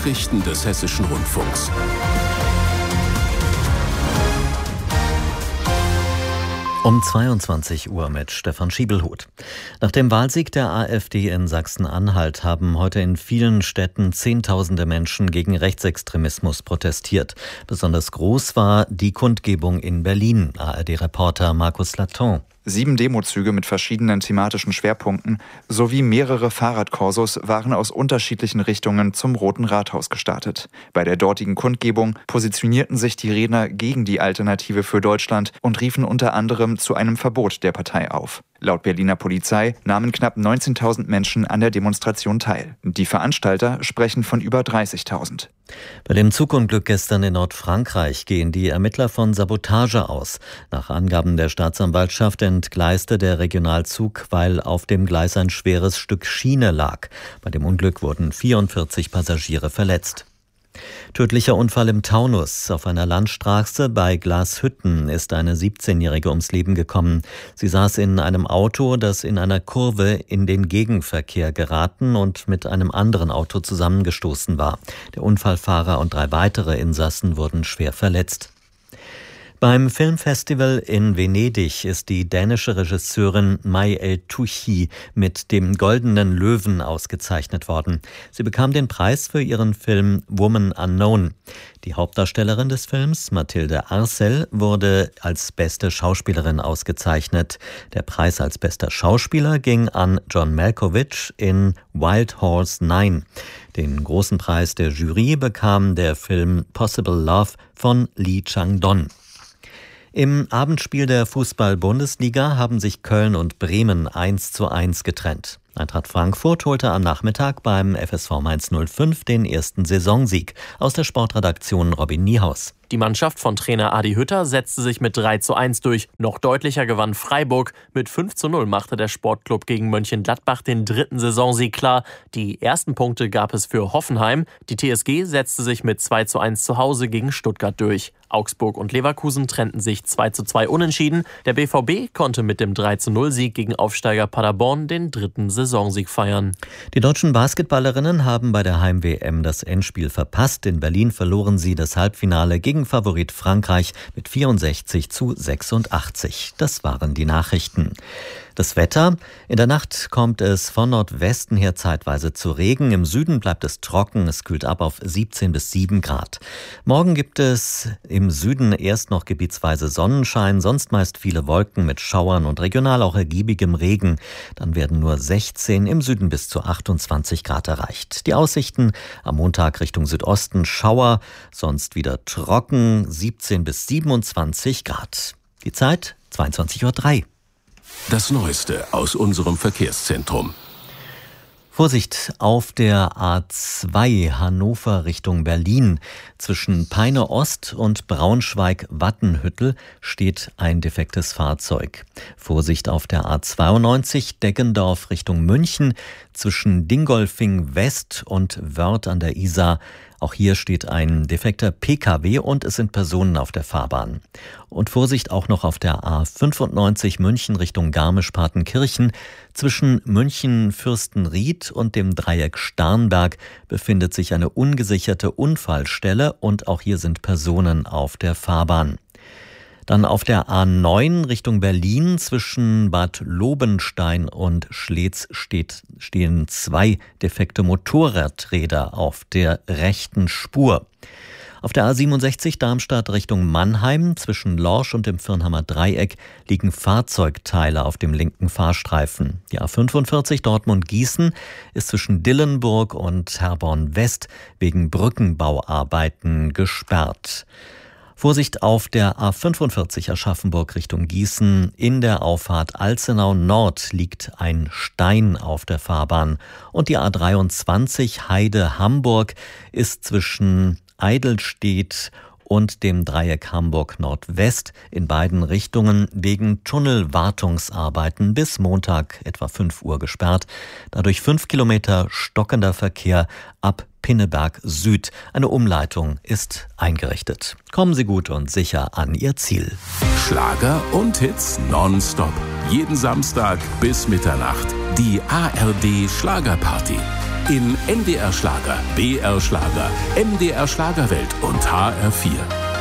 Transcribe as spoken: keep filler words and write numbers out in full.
Nachrichten des Hessischen Rundfunks. Um zweiundzwanzig Uhr mit Stefan Schiebelhuth. Nach dem Wahlsieg der AfD in Sachsen-Anhalt haben heute in vielen Städten Zehntausende Menschen gegen Rechtsextremismus protestiert. Besonders groß war die Kundgebung in Berlin. A R D-Reporter Markus Laton. Sieben Demozüge mit verschiedenen thematischen Schwerpunkten sowie mehrere Fahrradkorsos waren aus unterschiedlichen Richtungen zum Roten Rathaus gestartet. Bei der dortigen Kundgebung positionierten sich die Redner gegen die Alternative für Deutschland und riefen unter anderem zu einem Verbot der Partei auf. Laut Berliner Polizei nahmen knapp neunzehntausend Menschen an der Demonstration teil. Die Veranstalter sprechen von über dreißigtausend. Bei dem Zugunglück gestern in Nordfrankreich gehen die Ermittler von Sabotage aus. Nach Angaben der Staatsanwaltschaft entgleiste der Regionalzug, weil auf dem Gleis ein schweres Stück Schiene lag. Bei dem Unglück wurden vierundvierzig Passagiere verletzt. Tödlicher Unfall im Taunus. Auf einer Landstraße bei Glashütten ist eine siebzehnjährige ums Leben gekommen. Sie saß in einem Auto, das in einer Kurve in den Gegenverkehr geraten und mit einem anderen Auto zusammengestoßen war. Der Unfallfahrer und drei weitere Insassen wurden schwer verletzt. Beim Filmfestival in Venedig ist die dänische Regisseurin May El-Touchi mit dem Goldenen Löwen ausgezeichnet worden. Sie bekam den Preis für ihren Film Woman Unknown. Die Hauptdarstellerin des Films, Mathilde Arcel, wurde als beste Schauspielerin ausgezeichnet. Der Preis als bester Schauspieler ging an John Malkovich in Wild Horse neun. Den großen Preis der Jury bekam der Film Possible Love von Lee Chang-dong. Im Abendspiel der Fußball-Bundesliga haben sich Köln und Bremen eins zu eins getrennt. Eintracht Frankfurt holte am Nachmittag beim F S V Mainz null fünf den ersten Saisonsieg. Aus der Sportredaktion Robin Niehaus. Die Mannschaft von Trainer Adi Hütter setzte sich mit drei zu eins durch. Noch deutlicher gewann Freiburg. Mit fünf zu null machte der Sportclub gegen Mönchengladbach den dritten Saisonsieg klar. Die ersten Punkte gab es für Hoffenheim. Die T S G setzte sich mit zwei zu eins zu Hause gegen Stuttgart durch. Augsburg und Leverkusen trennten sich zwei zu zwei unentschieden. Der B V B konnte mit dem drei zu null Sieg gegen Aufsteiger Paderborn den dritten Saisonsieg feiern. Die deutschen Basketballerinnen haben bei der Heim-W M das Endspiel verpasst. In Berlin verloren sie das Halbfinale gegen Favorit Frankreich mit vierundsechzig zu sechsundachtzig. Das waren die Nachrichten. Das Wetter. In der Nacht kommt es von Nordwesten her zeitweise zu Regen. Im Süden bleibt es trocken. Es kühlt ab auf siebzehn bis sieben Grad. Morgen gibt es im Süden erst noch gebietsweise Sonnenschein, sonst meist viele Wolken mit Schauern und regional auch ergiebigem Regen. Dann werden nur sechzehn, im Süden bis zu achtundzwanzig Grad erreicht. Die Aussichten am Montag Richtung Südosten Schauer, sonst wieder trocken, siebzehn bis siebenundzwanzig Grad. Die Zeit zweiundzwanzig Uhr drei. Das Neueste aus unserem Verkehrszentrum. Vorsicht auf der A zwei Hannover Richtung Berlin. Zwischen Peine Ost und Braunschweig-Wattenhüttel steht ein defektes Fahrzeug. Vorsicht auf der A zweiundneunzig Deggendorf Richtung München. Zwischen Dingolfing West und Wörth an der Isar. Auch hier steht ein defekter P K W und es sind Personen auf der Fahrbahn. Und Vorsicht auch noch auf der A fünfundneunzig München Richtung Garmisch-Partenkirchen. Zwischen München-Fürstenried und dem Dreieck Starnberg befindet sich eine ungesicherte Unfallstelle und auch hier sind Personen auf der Fahrbahn. Dann auf der A neun Richtung Berlin zwischen Bad Lobenstein und Schletz steht, stehen zwei defekte Motorradräder auf der rechten Spur. Auf der A siebenundsechzig Darmstadt Richtung Mannheim zwischen Lorsch und dem Firnhammer Dreieck liegen Fahrzeugteile auf dem linken Fahrstreifen. Die A fünfundvierzig Dortmund-Gießen ist zwischen Dillenburg und Herborn West wegen Brückenbauarbeiten gesperrt. Vorsicht auf der A fünfundvierzig Aschaffenburg Richtung Gießen. In der Auffahrt Alzenau Nord liegt ein Stein auf der Fahrbahn. Und die A dreiundzwanzig Heide Hamburg ist zwischen Eidelstedt und dem Dreieck Hamburg Nordwest in beiden Richtungen wegen Tunnelwartungsarbeiten bis Montag etwa fünf Uhr gesperrt. Dadurch fünf Kilometer stockender Verkehr ab Pinneberg Süd. Eine Umleitung ist eingerichtet. Kommen Sie gut und sicher an Ihr Ziel. Schlager und Hits nonstop. Jeden Samstag bis Mitternacht. Die A R D Schlagerparty. in N D R Schlager, B R Schlager, M D R Schlagerwelt und H R vier.